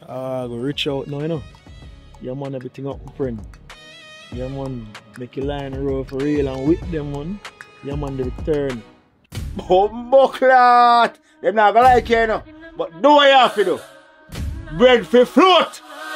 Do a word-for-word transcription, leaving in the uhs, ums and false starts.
uh, go reach out now, you know. Yeah, man, everything up, my friend. Yeah, man, make a line roll for real and with them, man. Yeah, man, the return. Bumbo clot! Them not gonna like you, you know. But do what you have to do. Bread for float!